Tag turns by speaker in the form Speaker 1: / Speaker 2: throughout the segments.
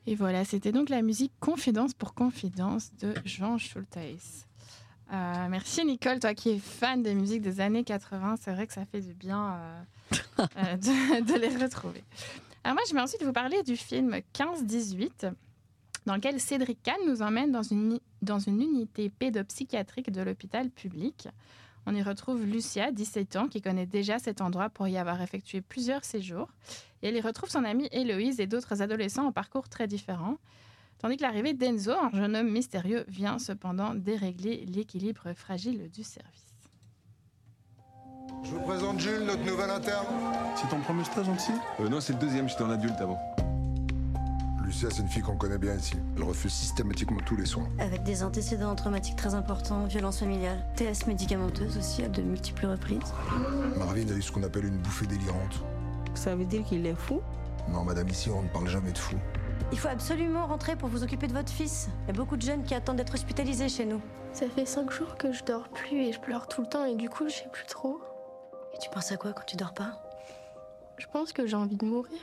Speaker 1: Et voilà, c'était donc la musique Confidence pour Confidence de Jean Schulteis. Merci Nicole, toi qui es fan des musiques des années 80, c'est vrai que ça fait du bien de les retrouver. Alors moi, je vais ensuite vous parler du film 15-18, dans lequel Cédric Kahn nous emmène dans une unité pédopsychiatrique de l'hôpital public. On y retrouve Lucia, 17 ans, qui connaît déjà cet endroit pour y avoir effectué plusieurs séjours. Et elle y retrouve son amie Héloïse et d'autres adolescents au parcours très différents. Tandis que l'arrivée d'Enzo, un jeune homme mystérieux, vient cependant dérégler l'équilibre fragile du service.
Speaker 2: Je vous présente Jules, notre nouvel interne.
Speaker 3: C'est ton premier stage en psy ?
Speaker 4: Non, c'est le deuxième, j'étais en adulte avant.
Speaker 2: Lucia, c'est une fille qu'on connaît bien ici. Elle refuse systématiquement tous les soins.
Speaker 5: Avec des antécédents traumatiques très importants, violences familiales, TS médicamenteuse aussi à de multiples reprises.
Speaker 2: Marvin a eu ce qu'on appelle une bouffée délirante.
Speaker 6: Ça veut dire qu'il est fou ?
Speaker 2: Non, madame, ici, on ne parle jamais de fou.
Speaker 5: Il faut absolument rentrer pour vous occuper de votre fils. Il y a beaucoup de jeunes qui attendent d'être hospitalisés chez nous.
Speaker 7: Ça fait 5 jours que je dors plus et je pleure tout le temps et du coup, je sais plus trop.
Speaker 5: Et tu penses à quoi quand tu dors pas ?
Speaker 7: Je pense que j'ai envie de mourir.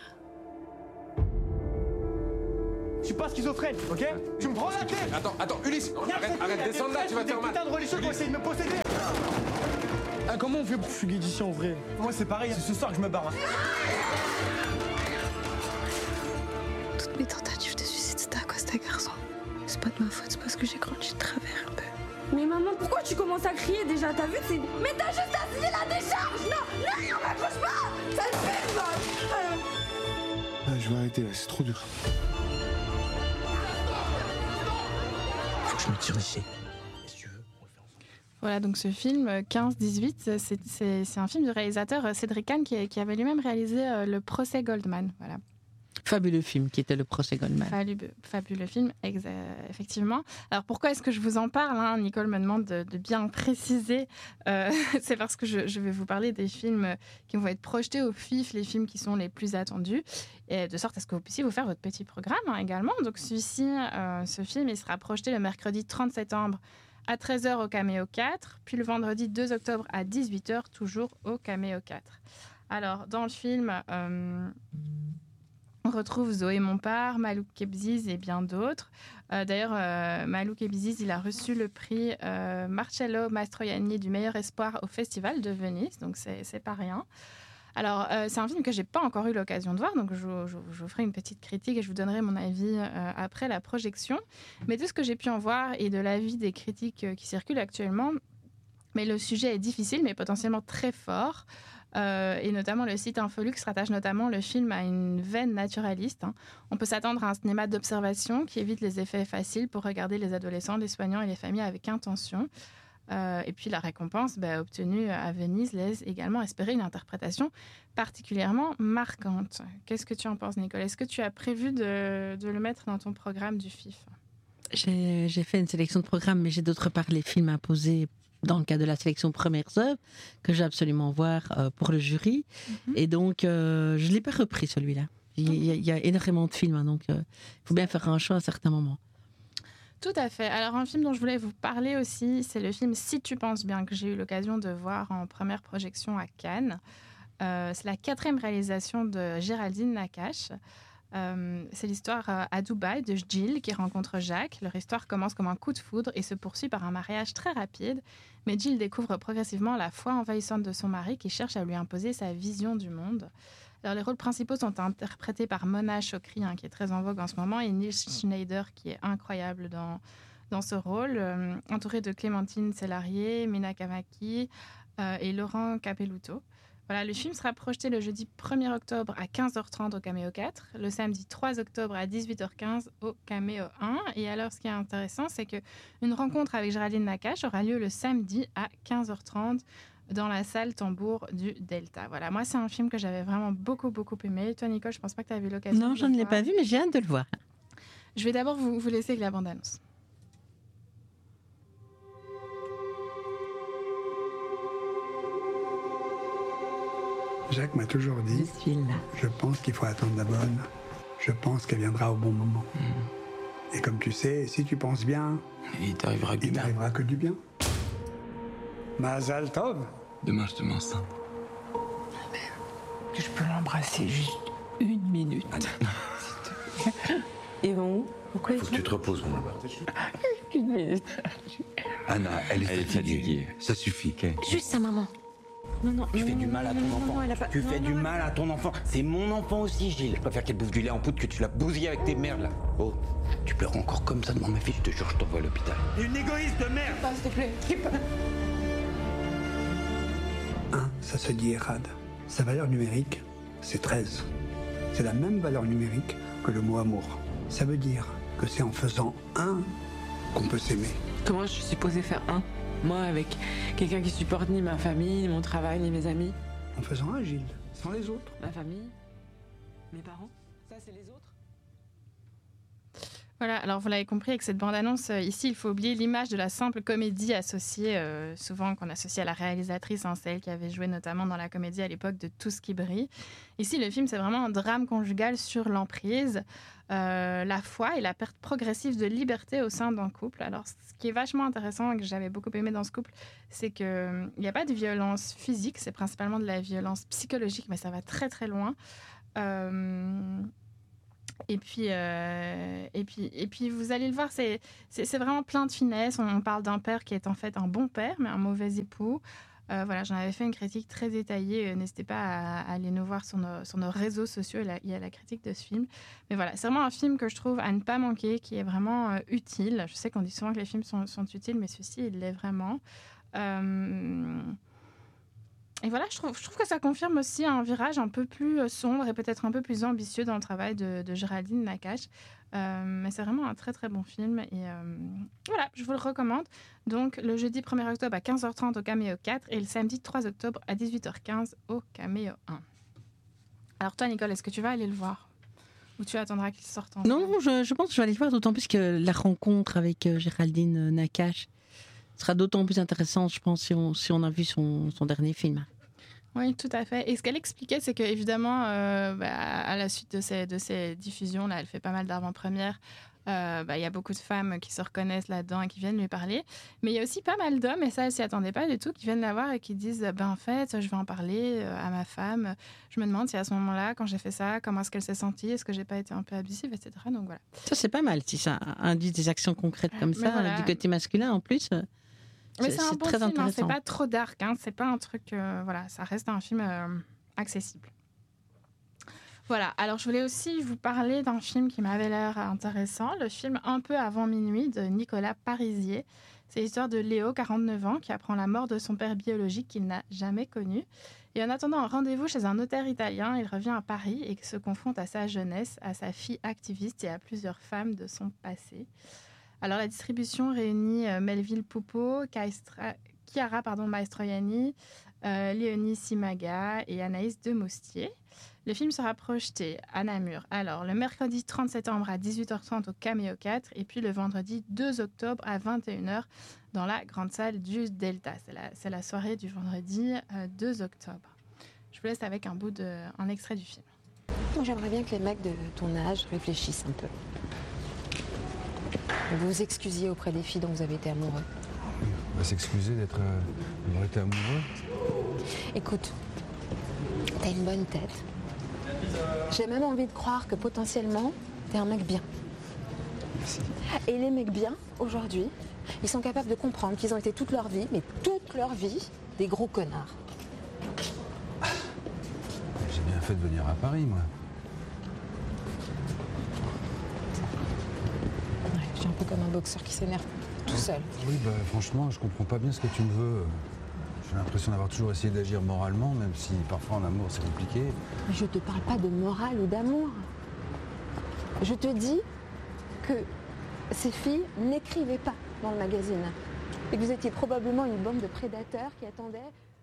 Speaker 8: Je suis pas schizophrène, ok ? Tu me prends la tête.
Speaker 4: Attends, Ulysse, arrête, descends là, tu vas te faire mal.
Speaker 8: Putain de religieux qui ont essayé de me posséder.
Speaker 3: Ah, comment on fait pour fuguer d'ici en vrai ?
Speaker 8: Moi c'est pareil, c'est ce soir que je me barre.
Speaker 7: Toutes mes tentatives de suicide, c'était à cause d'un garçon. C'est pas de ma faute, c'est parce que j'ai grandi de travers un peu.
Speaker 9: Mais maman, pourquoi tu commences à crier déjà ? T'as vu, c'est... Mais t'as juste à signer la décharge. Non, m'accroche pas. Ça le fait,
Speaker 3: Je vais arrêter là, c'est trop dur.
Speaker 10: Faut que je me tire ici. Si tu veux, on le fait ensemble.
Speaker 1: Voilà, donc ce film 15-18, c'est un film du réalisateur Cédric Kahn qui avait lui-même réalisé Le Procès Goldman. Voilà.
Speaker 6: Fabuleux film qui était Le Procès Goldman.
Speaker 1: Fabuleux film, effectivement. Alors pourquoi est-ce que je vous en parle ? Nicole me demande de bien préciser. C'est parce que je vais vous parler des films qui vont être projetés au FIF, les films qui sont les plus attendus, et de sorte à ce que vous puissiez vous faire votre petit programme également. Donc celui-ci, ce film, il sera projeté le mercredi 30 septembre à 13h au Caméo 4, puis le vendredi 2 octobre à 18h, toujours au Caméo 4. Alors, dans le film... on retrouve Zoé Montpart, Malouk Kebziz et bien d'autres. D'ailleurs, Malouk Kebziz, il a reçu le prix Marcello Mastroianni du meilleur espoir au Festival de Venise, donc c'est pas rien. Alors, c'est un film que j'ai pas encore eu l'occasion de voir, donc je vous ferai une petite critique et je vous donnerai mon avis après la projection. Mais de ce que j'ai pu en voir et de l'avis des critiques qui circulent actuellement, mais le sujet est difficile, mais potentiellement très fort. Et notamment le site Infolux rattache notamment le film à une veine naturaliste. On peut s'attendre à un cinéma d'observation qui évite les effets faciles pour regarder les adolescents, les soignants et les familles avec intention. Et puis la récompense obtenue à Venise laisse également espérer une interprétation particulièrement marquante. Qu'est-ce que tu en penses, Nicole ? Est-ce que tu as prévu de le mettre dans ton programme du FIF ?
Speaker 6: J'ai fait une sélection de programmes, mais j'ai d'autre part les films imposés dans le cadre de la sélection Premières œuvres, que j'ai absolument voir pour le jury. Et donc, je ne l'ai pas repris, celui-là. Il y a énormément de films, donc il faut bien faire un choix à certains moments.
Speaker 1: Tout à fait. Alors, un film dont je voulais vous parler aussi, c'est le film Si tu penses bien, que j'ai eu l'occasion de voir en première projection à Cannes. C'est la 4e réalisation de Géraldine Nakache. C'est l'histoire à Dubaï de Jill qui rencontre Jacques. Leur histoire commence comme un coup de foudre et se poursuit par un mariage très rapide. Mais Jill découvre progressivement la foi envahissante de son mari qui cherche à lui imposer sa vision du monde. Alors, les rôles principaux sont interprétés par Mona Chokri, qui est très en vogue en ce moment, et Nils Schneider, qui est incroyable dans ce rôle, entouré de Clémentine Célarier, Mina Kamaki et Laurent Capelluto. Voilà, le film sera projeté le jeudi 1er octobre à 15h30 au Caméo 4, le samedi 3 octobre à 18h15 au Caméo 1. Et alors, ce qui est intéressant, c'est qu'une rencontre avec Géraldine Nakache aura lieu le samedi à 15h30 dans la salle Tambour du Delta. Voilà, moi, c'est un film que j'avais vraiment beaucoup aimé. Toi, Nicole, je pense pas que tu as vu l'occasion.
Speaker 6: Non, je ne l'ai pas vu, mais j'ai hâte de le voir.
Speaker 1: Je vais d'abord vous laisser avec la bande-annonce.
Speaker 11: Jacques m'a toujours dit, je pense qu'il faut attendre la bonne, je pense qu'elle viendra au bon moment. Et comme tu sais, si tu penses bien,
Speaker 10: il t'arrivera
Speaker 11: que du bien. Mazal Tov.
Speaker 10: Demain, je te mets enceinte.
Speaker 6: Que je peux l'embrasser juste 1 minute.
Speaker 7: Ils vont où? Pourquoi
Speaker 10: Faut que tu te reposes, mon amour. Anna, elle est fatiguée. Ça suffit.
Speaker 7: Juste sa maman. Non,
Speaker 10: Tu fais du mal à ton enfant.
Speaker 7: elle a pas...
Speaker 10: Tu fais du mal à ton enfant. C'est mon enfant aussi, Gilles. Je préfère qu'elle bouffe du lait en poudre que tu la bousilles avec tes merdes, là. Oh, tu pleures encore comme ça devant ma fille, je te jure, je t'envoie à l'hôpital. T'es une égoïste de merde.
Speaker 7: S'il te plaît.
Speaker 11: 1, ça se dit Erad. Sa valeur numérique, c'est 13. C'est la même valeur numérique que le mot amour. Ça veut dire que c'est en faisant 1 qu'on peut s'aimer.
Speaker 7: Comment je suis supposée faire un? Moi, avec quelqu'un qui supporte ni ma famille, ni mon travail, ni mes amis.
Speaker 11: En faisant 1, Gilles, sans les autres.
Speaker 7: Ma famille? Mes parents? Ça, c'est les autres?
Speaker 1: Voilà, alors vous l'avez compris, avec cette bande-annonce, ici, il faut oublier l'image de la simple comédie associée, souvent qu'on associe à la réalisatrice, celle qui avait joué notamment dans la comédie à l'époque de Tout ce qui brille. Ici, le film, c'est vraiment un drame conjugal sur l'emprise, la foi et la perte progressive de liberté au sein d'un couple. Alors, ce qui est vachement intéressant et que j'avais beaucoup aimé dans ce couple, c'est qu'il n'y a pas de violence physique, c'est principalement de la violence psychologique, mais ça va très très loin. Et puis, vous allez le voir, c'est vraiment plein de finesse. On parle d'un père qui est en fait un bon père, mais un mauvais époux. Voilà, j'en avais fait une critique très détaillée. N'hésitez pas à aller nous voir sur nos réseaux sociaux. Il y a la critique de ce film. Mais voilà, c'est vraiment un film que je trouve à ne pas manquer, qui est vraiment utile. Je sais qu'on dit souvent que les films sont utiles, mais celui-ci, il l'est vraiment. Et voilà, je trouve que ça confirme aussi un virage un peu plus sombre et peut-être un peu plus ambitieux dans le travail de Géraldine Nakache. Mais c'est vraiment un très très bon film. Et voilà, je vous le recommande. Donc le jeudi 1er octobre à 15h30 au Caméo 4 et le samedi 3 octobre à 18h15 au Caméo 1. Alors toi, Nicole, est-ce que tu vas aller le voir? Ou tu attendras qu'il sorte en...
Speaker 6: Non, je pense que je vais aller le voir, d'autant plus que la rencontre avec Géraldine Nakache sera d'autant plus intéressante, je pense, si on a vu son dernier film.
Speaker 1: Oui, tout à fait. Et ce qu'elle expliquait, c'est qu'évidemment, à la suite de ces diffusions-là, elle fait pas mal d'avant-premières. Il y a beaucoup de femmes qui se reconnaissent là-dedans et qui viennent lui parler. Mais il y a aussi pas mal d'hommes, et ça, elle s'y attendait pas du tout, qui viennent la voir et qui disent en fait, je vais en parler à ma femme. Je me demande si à ce moment-là, quand j'ai fait ça, comment est-ce qu'elle s'est sentie? Est-ce que j'ai pas été un peu abusive, etc. Donc voilà.
Speaker 6: Ça, c'est pas mal, si ça induit des actions concrètes comme ça, voilà. Du côté masculin en plus.
Speaker 1: Mais c'est un bon
Speaker 6: très
Speaker 1: film,
Speaker 6: intéressant.
Speaker 1: C'est pas trop dark, c'est pas un truc... voilà, ça reste un film accessible. Voilà, alors je voulais aussi vous parler d'un film qui m'avait l'air intéressant, le film Un peu avant minuit de Nicolas Parisier. C'est l'histoire de Léo, 49 ans, qui apprend la mort de son père biologique qu'il n'a jamais connu. Et en attendant un rendez-vous chez un notaire italien, il revient à Paris et se confronte à sa jeunesse, à sa fille activiste et à plusieurs femmes de son passé. Alors, la distribution réunit Melville Poupeau, Chiara Mastroianni, Léonie Simaga et Anaïs Demoustier. Le film sera projeté à Namur. Alors, le mercredi 30 septembre à 18h30 au Caméo 4 et puis le vendredi 2 octobre à 21h dans la grande salle du Delta. C'est la soirée du vendredi 2 octobre. Je vous laisse avec un extrait du film.
Speaker 12: Moi, j'aimerais bien que les mecs de ton âge réfléchissent un peu. Vous vous excusiez auprès des filles dont vous avez été amoureux.
Speaker 2: On va s'excuser d'avoir été amoureux.
Speaker 12: Écoute, t'as une bonne tête. J'ai même envie de croire que potentiellement, t'es un mec bien.
Speaker 2: Merci.
Speaker 12: Et les mecs bien, aujourd'hui, ils sont capables de comprendre qu'ils ont été toute leur vie, mais toute leur vie, des gros connards.
Speaker 2: J'ai bien fait de venir à Paris, moi.
Speaker 12: Je suis un peu comme un boxeur qui s'énerve tout seul.
Speaker 2: Oui, franchement, je comprends pas bien ce que tu me veux. J'ai l'impression d'avoir toujours essayé d'agir moralement, même si parfois en amour c'est compliqué.
Speaker 12: Mais je te parle pas de morale ou d'amour. Je te dis que ces filles n'écrivaient pas dans le magazine. Et que vous étiez probablement une bande de prédateurs qui attendaient...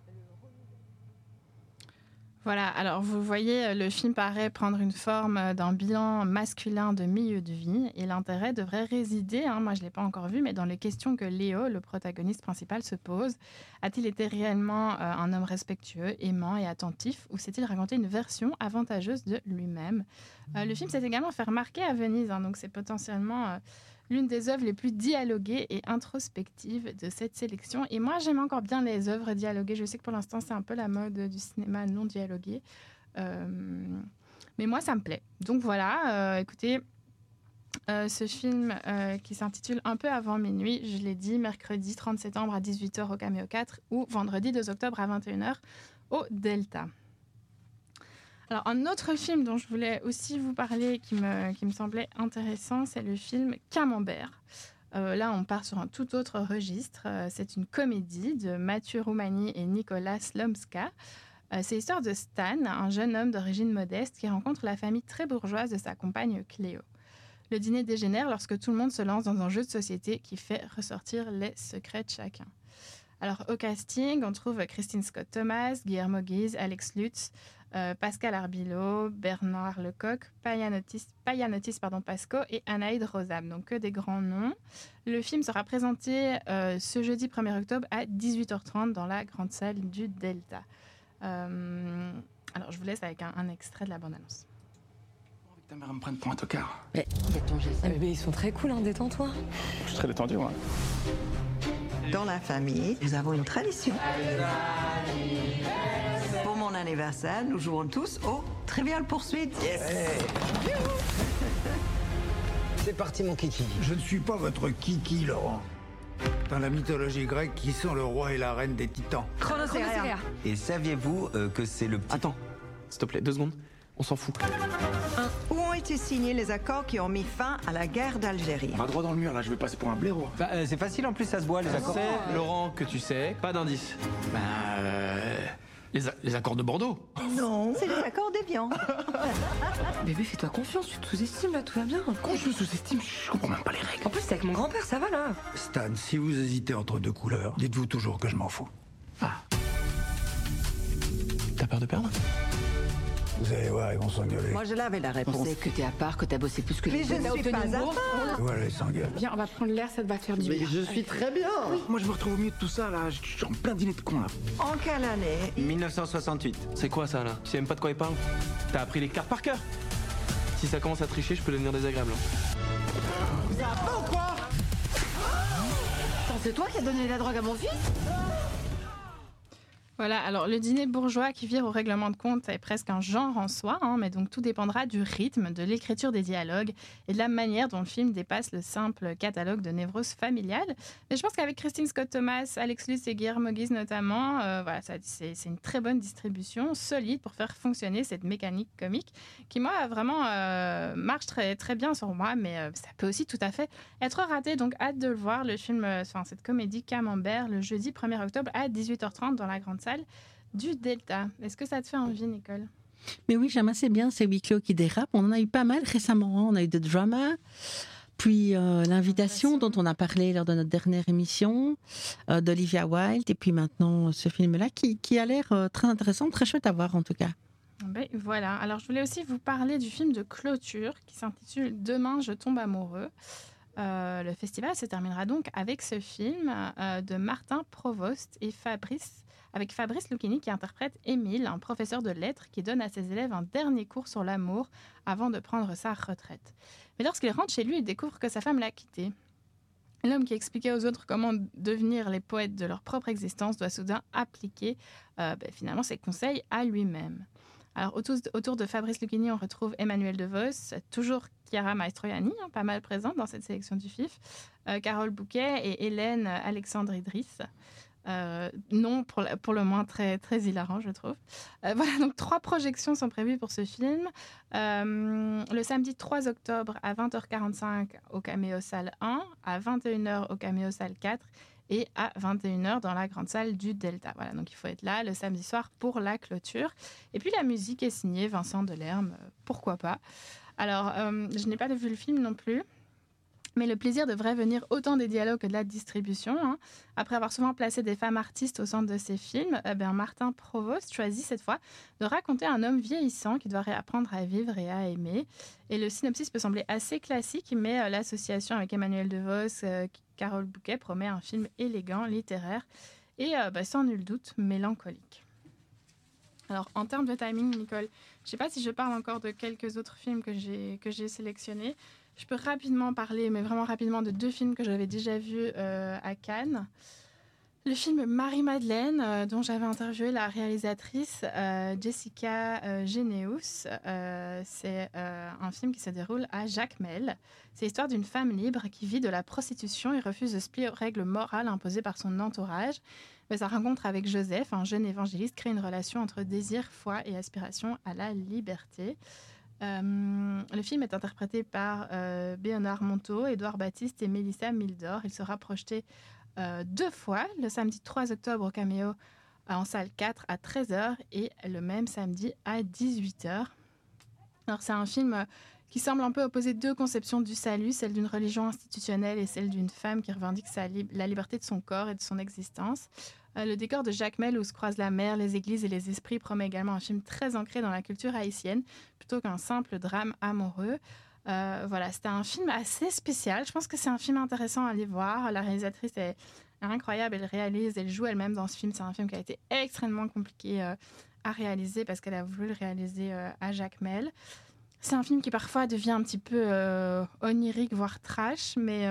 Speaker 1: Voilà, alors vous voyez, le film paraît prendre une forme d'un bilan masculin de milieu de vie et l'intérêt devrait résider, moi je ne l'ai pas encore vu, mais dans les questions que Léo, le protagoniste principal, se pose. A-t-il été réellement un homme respectueux, aimant et attentif ou s'est-il raconté une version avantageuse de lui-même? Le film s'est également fait remarquer à Venise, donc c'est potentiellement... l'une des œuvres les plus dialoguées et introspectives de cette sélection. Et moi, j'aime encore bien les œuvres dialoguées. Je sais que pour l'instant, c'est un peu la mode du cinéma non dialogué. Mais moi, ça me plaît. Donc voilà, écoutez, ce film qui s'intitule Un peu avant minuit, je l'ai dit, mercredi 30 septembre à 18h au Caméo 4 ou vendredi 2 octobre à 21h au Delta. Alors, un autre film dont je voulais aussi vous parler qui me semblait intéressant, c'est le film Camembert. Là, on part sur un tout autre registre. C'est une comédie de Mathieu Roumani et Nicolas Slomska. C'est l'histoire de Stan, un jeune homme d'origine modeste qui rencontre la famille très bourgeoise de sa compagne Cléo. Le dîner dégénère lorsque tout le monde se lance dans un jeu de société qui fait ressortir les secrets de chacun. Alors, au casting, on trouve Christine Scott Thomas, Guillermo Guise, Alex Lutz, Pascal Arbillot, Bernard Lecoq, Payanotis Pasco et Anaïd Rosam. Donc, que des grands noms. Le film sera présenté ce jeudi 1er octobre à 18h30 dans la grande salle du Delta. Alors, je vous laisse avec un extrait de la bande-annonce.
Speaker 3: Ta mère me prenne pour un tocard.
Speaker 6: Mais il y a ton GSM.
Speaker 13: Mais ils sont très cool, hein, détends-toi.
Speaker 3: Je suis très détendu, moi.
Speaker 14: Dans la famille, nous avons une tradition. Pour mon anniversaire, nous jouons tous au Trivial Poursuite. Yes. Hey.
Speaker 10: C'est parti, mon kiki.
Speaker 11: Je ne suis pas votre kiki, Laurent. Dans la mythologie grecque, qui sont le roi et la reine des titans?
Speaker 14: Chronocérea.
Speaker 10: Et saviez-vous que c'est le petit...
Speaker 3: Attends, s'il te plaît, 2 secondes. On s'en fout.
Speaker 14: Où ont été signés les accords qui ont mis fin à la guerre d'Algérie?
Speaker 3: On va droit dans le mur, là, je vais passer pour un blaireau.
Speaker 10: Bah, c'est facile, en plus, ça se voit, les accords.
Speaker 3: C'est Laurent que tu sais, pas d'indice. Les accords de Bordeaux.
Speaker 14: Non, c'est les accords d'Évian.
Speaker 13: Bébé, fais-toi confiance, tu te sous-estimes là, tout va bien.
Speaker 3: Quand je me sous-estime, je comprends même pas les règles.
Speaker 13: En plus, c'est avec mon grand-père, ça va là.
Speaker 11: Stan, si vous hésitez entre 2 couleurs, dites-vous toujours que je m'en fous.
Speaker 3: Ah. T'as peur de perdre?
Speaker 11: Vous allez voir, ils vont s'engueuler.
Speaker 14: Moi, je l'avais la
Speaker 13: On
Speaker 14: réponse.
Speaker 13: sait que t'es à part, que t'as bossé plus que
Speaker 14: Mais
Speaker 13: les
Speaker 14: je ne suis pas à part.
Speaker 11: Voilà, ils s'engueulent.
Speaker 9: Viens, on va prendre l'air, ça te va faire du bien.
Speaker 3: je suis très bien. Oui. Moi, je me retrouve au milieu de tout ça, là. Je suis en plein dîner de con, là.
Speaker 14: En quelle année?
Speaker 10: 1968.
Speaker 3: C'est quoi, ça, là? Tu sais même pas de quoi il parle? T'as appris les cartes par cœur? Si ça commence à tricher, je peux devenir désagréable.
Speaker 8: Ça va pas ou quoi?
Speaker 13: Attends, c'est toi qui as donné la drogue à mon fils?
Speaker 1: Voilà, alors le dîner bourgeois qui vire au règlement de compte est presque un genre en soi, hein, mais donc tout dépendra du rythme, de l'écriture des dialogues et de la manière dont le film dépasse le simple catalogue de névrose familiale. Mais je pense qu'avec Christine Scott Thomas, Alex Lutz et Guillermo Guise notamment, voilà, c'est une très bonne distribution, solide pour faire fonctionner cette mécanique comique qui, moi, vraiment marche très, très bien sur moi, mais ça peut aussi tout à fait être raté. Donc hâte de le voir, le film, cette comédie Camembert, le jeudi 1er octobre à 18h30 dans la grande salle du Delta. Est-ce que ça te fait envie, Nicole?
Speaker 6: Mais oui, j'aime assez bien ces huis clos qui dérapent. On en a eu pas mal récemment. On a eu The Drama, puis L'Invitation dont on a parlé lors de notre dernière émission, d'Olivia Wilde, et puis maintenant ce film-là qui a l'air très intéressant, très chouette à voir en tout cas.
Speaker 1: Ben, voilà. Alors je voulais aussi vous parler du film de clôture qui s'intitule Demain je tombe amoureux. Le festival se terminera donc avec ce film de Martin Provost et avec Fabrice Lucchini qui interprète Émile, un professeur de lettres qui donne à ses élèves un dernier cours sur l'amour avant de prendre sa retraite. Mais lorsqu'il rentre chez lui, il découvre que sa femme l'a quitté. L'homme qui expliquait aux autres comment devenir les poètes de leur propre existence doit soudain appliquer finalement ses conseils à lui-même. Alors, autour de Fabrice Lucchini, on retrouve Emmanuel DeVos, toujours Chiara Mastroianni, pas mal présente dans cette sélection du FIF, Carole Bouquet et Hélène Alexandre Idriss. Non, pour le moins très, très hilarant, je trouve. Voilà, donc 3 projections sont prévues pour ce film. Le samedi 3 octobre à 20h45 au Caméo Salle 1, à 21h au Caméo Salle 4 et à 21h dans la grande salle du Delta. Voilà, donc il faut être là le samedi soir pour la clôture. Et puis la musique est signée Vincent Delerme, pourquoi pas. Alors, je n'ai pas vu le film non plus, mais le plaisir devrait venir autant des dialogues que de la distribution. Hein. Après avoir souvent placé des femmes artistes au centre de ses films, Martin Provost choisit cette fois de raconter un homme vieillissant qui doit réapprendre à vivre et à aimer. Et le synopsis peut sembler assez classique, mais l'association avec Emmanuel DeVos, Carole Bouquet promet un film élégant, littéraire et sans nul doute mélancolique. Alors, en termes de timing, Nicole, je ne sais pas si je parle encore de quelques autres films que j'ai sélectionnés. Je peux rapidement parler, mais vraiment rapidement, de 2 films que j'avais déjà vus à Cannes. Le film Marie-Madeleine, dont j'avais interviewé la réalisatrice Jessica Généus, c'est un film qui se déroule à Jacmel. C'est l'histoire d'une femme libre qui vit de la prostitution et refuse de se plier aux règles morales imposées par son entourage. Mais sa rencontre avec Joseph, un jeune évangéliste, crée une relation entre désir, foi et aspiration à la liberté. Le film est interprété par Béonard Monteau, Édouard Baptiste et Mélissa Mildor. Il sera projeté 2 fois, le samedi 3 octobre au Caméo en salle 4 à 13h et le même samedi à 18h. Alors c'est un film qui semble un peu opposer 2 conceptions du salut, celle d'une religion institutionnelle et celle d'une femme qui revendique la liberté de son corps et de son existence. Le décor de Jacmel, où se croisent la mer, les églises et les esprits, promet également un film très ancré dans la culture haïtienne, plutôt qu'un simple drame amoureux. Voilà, c'était un film assez spécial. Je pense que c'est un film intéressant à aller voir. La réalisatrice est incroyable. Elle réalise, elle joue elle-même dans ce film. C'est un film qui a été extrêmement compliqué à réaliser parce qu'elle a voulu le réaliser à Jacmel. C'est un film qui parfois devient un petit peu onirique, voire trash, mais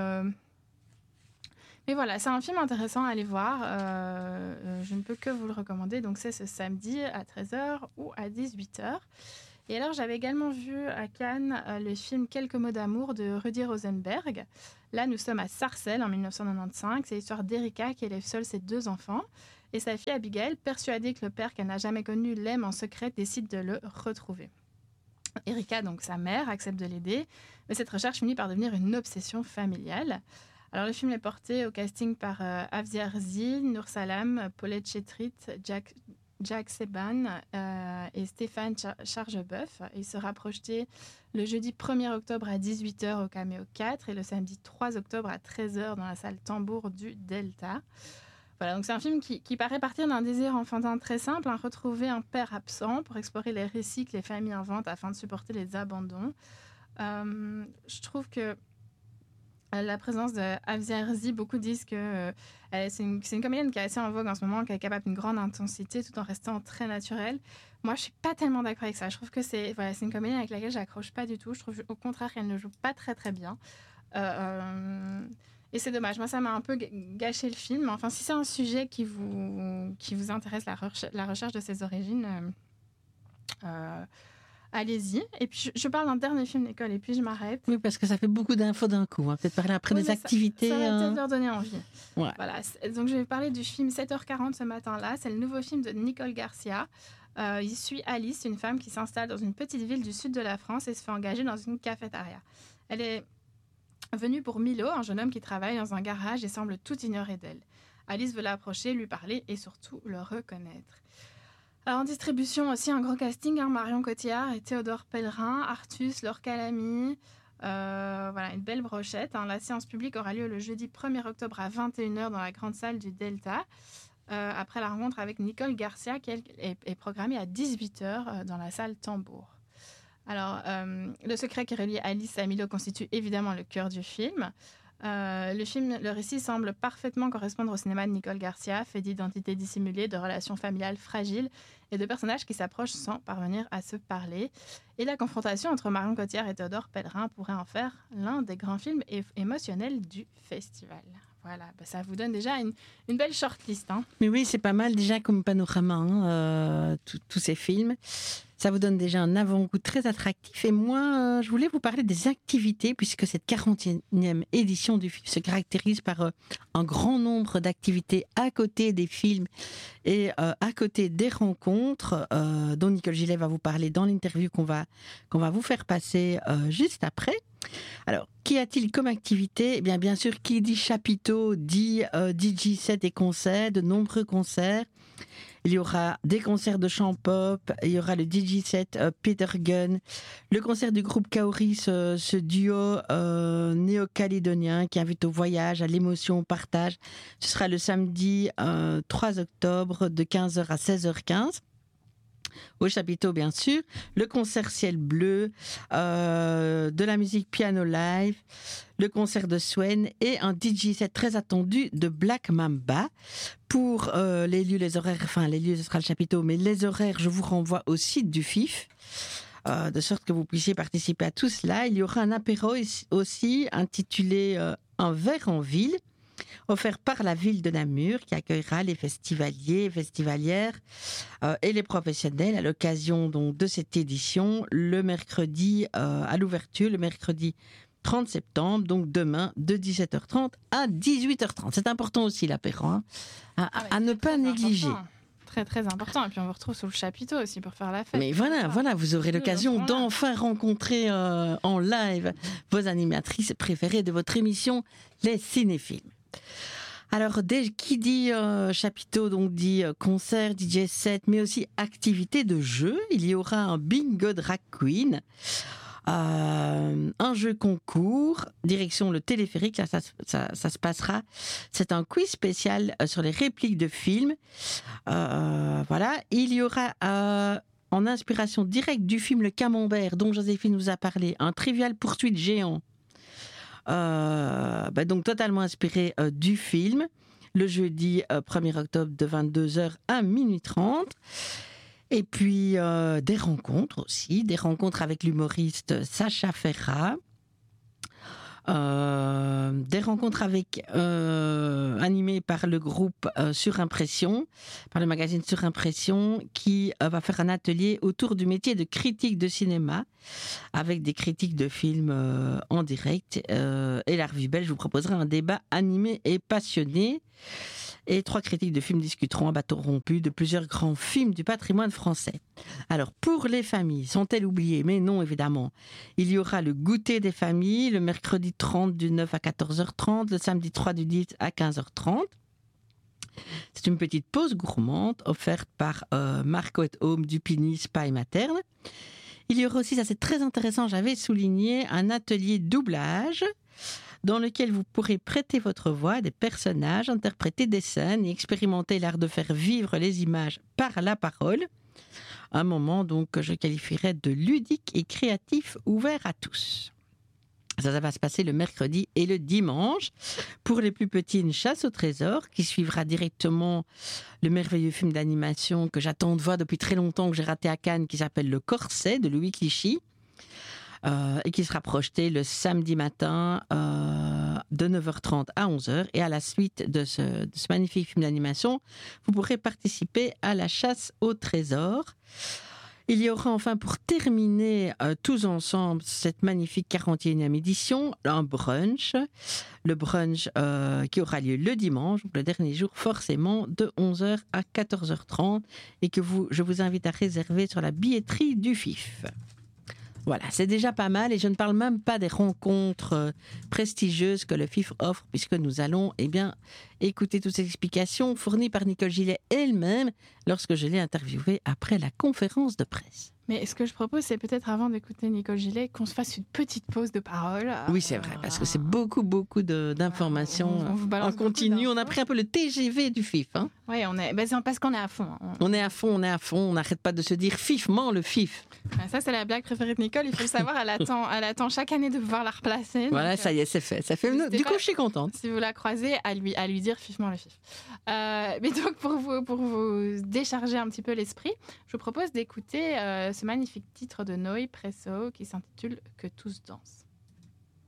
Speaker 1: voilà, c'est un film intéressant à aller voir. Je ne peux que vous le recommander. Donc c'est ce samedi à 13h ou à 18h. Et alors, j'avais également vu à Cannes le film Quelques mots d'amour de Rudy Rosenberg. Là, nous sommes à Sarcelles en 1995. C'est l'histoire d'Erika qui élève seule ses 2 enfants. Et sa fille Abigail, persuadée que le père qu'elle n'a jamais connu l'aime en secret, décide de le retrouver. Erika, donc sa mère, accepte de l'aider. Mais cette recherche finit par devenir une obsession familiale. Alors, le film est porté au casting par Afzia Herzi, Nour Salam, Paulette Chetrit, Jack Seban et Stéphane Chargeboeuf. Il sera projeté le jeudi 1er octobre à 18h au Caméo 4 et le samedi 3 octobre à 13h dans la salle Tambour du Delta. Voilà, donc c'est un film qui paraît partir d'un désir enfantin très simple, retrouver un père absent pour explorer les récits que les familles inventent afin de supporter les abandons. Je trouve que la présence de Afzia Herzi, beaucoup disent que c'est une comédienne qui est assez en vogue en ce moment, qui est capable d'une grande intensité tout en restant très naturelle. Moi, je suis pas tellement d'accord avec ça. Je trouve que c'est une comédienne avec laquelle j'accroche pas du tout. Je trouve au contraire qu'elle ne joue pas très très bien. Et c'est dommage. Moi, ça m'a un peu gâché le film. Enfin, si c'est un sujet qui vous intéresse, la recherche de ses origines, allez-y. Et puis, je parle d'un dernier film d'école et puis je m'arrête.
Speaker 6: Oui, parce que ça fait beaucoup d'infos d'un coup. On va peut-être parler après des activités.
Speaker 1: Ça va peut-être leur donner envie.
Speaker 6: Ouais.
Speaker 1: Voilà. Donc, je vais parler du film 7h40 ce matin-là. C'est le nouveau film de Nicole Garcia. Il suit Alice, une femme qui s'installe dans une petite ville du sud de la France et se fait engager dans une cafétéria. Elle est venue pour Milo, un jeune homme qui travaille dans un garage et semble tout ignorer d'elle. Alice veut l'approcher, lui parler et surtout le reconnaître. Alors, en distribution aussi, un gros casting, Marion Cotillard et Théodore Pellerin, Artus, Laure Calamy. Voilà, une belle brochette. La séance publique aura lieu le jeudi 1er octobre à 21h dans la grande salle du Delta. Après la rencontre avec Nicole Garcia, qui est programmée à 18h dans la salle Tambour. Alors, le secret qui relie Alice à Milo constitue évidemment le cœur du film. Le récit semble parfaitement correspondre au cinéma de Nicole Garcia, fait d'identités dissimulées, de relations familiales fragiles et de personnages qui s'approchent sans parvenir à se parler. Et la confrontation entre Marion Cotillard et Théodore Pellerin pourrait en faire l'un des grands films émotionnels du festival. Voilà, ça vous donne déjà une belle shortlist.
Speaker 6: Mais oui, c'est pas mal déjà comme panorama, tous ces films. Ça vous donne déjà un avant-goût très attractif. Et moi, je voulais vous parler des activités, puisque cette 40e édition du film se caractérise par un grand nombre d'activités à côté des films et à côté des rencontres, dont Nicole Gillet va vous parler dans l'interview qu'on va vous faire passer juste après. Alors, qu'y a-t-il comme activité ? Eh bien sûr, qui dit chapiteau dit DJ set et concerts, de nombreux concerts. Il y aura des concerts de chant pop, il y aura le DJ set Peter Gunn, le concert du groupe Kaori, ce duo néo-calédonien qui invite au voyage, à l'émotion, au partage. Ce sera le samedi 3 octobre de 15h à 16h15. Au chapiteau, bien sûr, le concert Ciel Bleu, de la musique piano live, le concert de Swen et un DJ set très attendu de Black Mamba. Pour les lieux, les horaires, enfin les lieux ce sera le chapiteau, mais les horaires, je vous renvoie au site du FIF, de sorte que vous puissiez participer à tout cela. Il y aura un apéro aussi intitulé Un verre en ville. offert par la ville de Namur qui accueillera les festivaliers et festivalières et les professionnels à l'occasion donc de cette édition le mercredi à l'ouverture, le mercredi 30 septembre, donc demain de 17h30 à 18h30. C'est important aussi l'apéro, hein, à ne pas négliger.
Speaker 1: Important. Très très important. Et puis on vous retrouve sous le chapiteau aussi pour faire la fête.
Speaker 6: Mais voilà, vous aurez l'occasion d'enfin rencontrer en live vos animatrices préférées de votre émission Les Cinéphiles. Alors, qui dit chapiteau, donc dit concert, DJ set, mais aussi activité de jeu. Il y aura un bingo drag queen, un jeu concours, direction le téléphérique, là, ça se passera. C'est un quiz spécial sur les répliques de films. Voilà, il y aura en inspiration directe du film Le Camembert, dont Joséphine nous a parlé, un trivial poursuite géant. Donc totalement inspiré du film, le jeudi 1er octobre de 22h à minuit 30. Et puis des rencontres aussi, des rencontres avec l'humoriste Sacha Ferrat, des rencontres animées par le groupe Surimpression, par le magazine Surimpression, qui va faire un atelier autour du métier de critique de cinéma, avec des critiques de films en direct. Et la Revue Belge vous proposera un débat animé et passionné. Et 3 critiques de films discuteront à bâton rompu de plusieurs grands films du patrimoine français. Alors, pour les familles, sont-elles oubliées? Mais non, évidemment. Il y aura le goûter des familles, le mercredi 30 du 9 à 14h30, le samedi 3 du 10 à 15h30. C'est une petite pause gourmande offerte par Marco & Home du Pini Spa et Materne. Il y aura aussi, ça c'est très intéressant, j'avais souligné, un atelier doublage dans lequel vous pourrez prêter votre voix à des personnages, interpréter des scènes et expérimenter l'art de faire vivre les images par la parole. Un moment donc que je qualifierais de ludique et créatif, ouvert à tous. Ça va se passer le mercredi et le dimanche. Pour les plus petits, une chasse au trésor qui suivra directement le merveilleux film d'animation que j'attends de voir depuis très longtemps, que j'ai raté à Cannes, qui s'appelle Le Corset de Louis Clichy. Et qui sera projeté le samedi matin de 9h30 à 11h. Et à la suite de ce magnifique film d'animation, vous pourrez participer à la chasse au trésor. Il y aura enfin, pour terminer tous ensemble cette magnifique 41e édition, un brunch. Le brunch qui aura lieu le dimanche, le dernier jour forcément, de 11h à 14h30 et que je vous invite à réserver sur la billetterie du FIF. Voilà, c'est déjà pas mal et je ne parle même pas des rencontres prestigieuses que le FIF offre puisque nous allons écouter toutes ces explications fournies par Nicole Gillet elle-même lorsque je l'ai interviewée après la conférence de presse.
Speaker 1: Mais ce que je propose, c'est peut-être avant d'écouter Nicole Gillet, qu'on se fasse une petite pause de parole.
Speaker 6: Oui, c'est vrai, parce que c'est beaucoup d'informations en continu. On a pris un peu le TGV du FIF. Hein.
Speaker 1: Oui, c'est parce qu'on est à fond.
Speaker 6: On est à fond. On n'arrête pas de se dire fifement le FIF.
Speaker 1: Ça, c'est la blague préférée de Nicole. Il faut le savoir, elle attend chaque année de pouvoir la replacer.
Speaker 6: Voilà, ça y est, c'est fait. Du coup, je suis contente.
Speaker 1: Si vous la croisez, à lui dire fifement le FIF. Mais donc, pour vous décharger un petit peu l'esprit, je vous propose d'écouter ce magnifique titre de Noé Presso qui s'intitule « Que tous dansent ».